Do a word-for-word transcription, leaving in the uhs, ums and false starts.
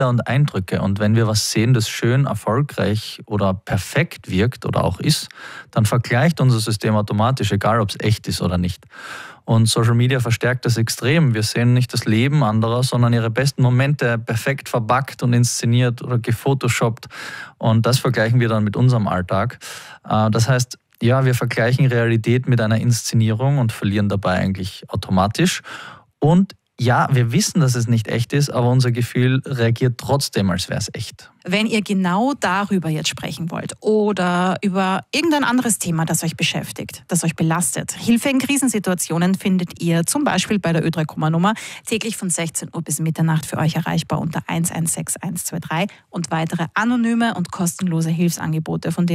und Eindrücke. Und wenn wir was sehen, das schön, erfolgreich oder perfekt wirkt oder auch ist, dann vergleicht unser System automatisch, egal ob es echt ist oder nicht. Und Social Media verstärkt das extrem. Wir sehen nicht das Leben anderer, sondern ihre besten Momente perfekt verpackt und inszeniert oder gefotoshoppt. Und das vergleichen wir dann mit unserem Alltag. Das heißt, ja, wir vergleichen Realität mit einer Inszenierung und verlieren dabei eigentlich automatisch. Und ja, wir wissen, dass es nicht echt ist, aber unser Gefühl reagiert trotzdem, als wäre es echt. Wenn ihr genau darüber jetzt sprechen wollt oder über irgendein anderes Thema, das euch beschäftigt, das euch belastet, Hilfe in Krisensituationen findet ihr zum Beispiel bei der Ö drei Kummer-Nummer täglich von sechzehn Uhr bis Mitternacht für euch erreichbar unter eins eins sechs eins zwei drei und weitere anonyme und kostenlose Hilfsangebote, von denen